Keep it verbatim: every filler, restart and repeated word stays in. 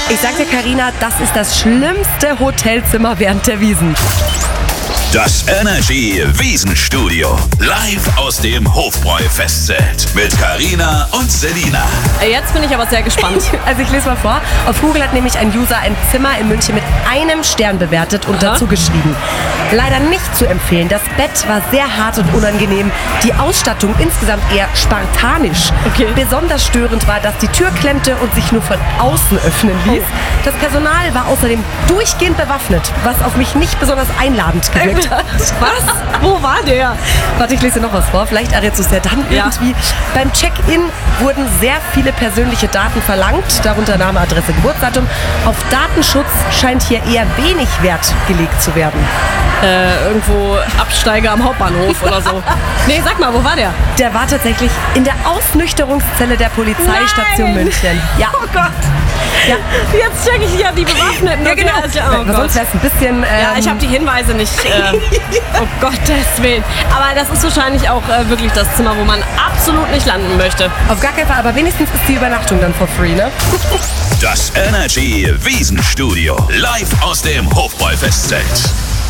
Ich sag dir, Carina, das ist das schlimmste Hotelzimmer während der Wiesn. Das Energy Wiesenstudio. Live aus dem Hofbräu-Festzelt. Mit Carina und Selina. Jetzt bin ich aber sehr gespannt. Also ich lese mal vor. Auf Google hat nämlich ein User ein Zimmer in München mit einem Stern bewertet und Aha. dazu geschrieben: Leider nicht zu empfehlen. Das Bett war sehr hart und unangenehm. Die Ausstattung insgesamt eher spartanisch. Okay. Besonders störend war, dass die Tür klemmte und sich nur von außen öffnen ließ. Oh. Das Personal war außerdem durchgehend bewaffnet, was auf mich nicht besonders einladend gewirkt hat. Was? Wo war der? Warte, ich lese noch was vor. Vielleicht errätst du es ja dann Ja. irgendwie. Beim Check-in wurden sehr viele persönliche Daten verlangt, darunter Name, Adresse, Geburtsdatum. Auf Datenschutz scheint hier eher wenig Wert gelegt zu werden. Äh, irgendwo Absteiger am Hauptbahnhof oder so. Nee, sag mal, wo war der? Der war tatsächlich in der Ausnüchterungszelle der Polizeistation Nein! München. Ja. Oh Gott. Ja. Jetzt check ich ja die Bewaffneten. Ja, Okay, genau. also, oh Weil Gott. sonst wäre es ein bisschen... Ähm, Ja, ich habe die Hinweise nicht. Äh, oh Gottes Willen. Aber das ist wahrscheinlich auch äh, wirklich das Zimmer, wo man absolut nicht landen möchte. auf gar keinen Fall, aber wenigstens ist die Übernachtung dann for free, ne? Das Energy Wiesenstudio. Live aus dem Hofbräu-Festzelt.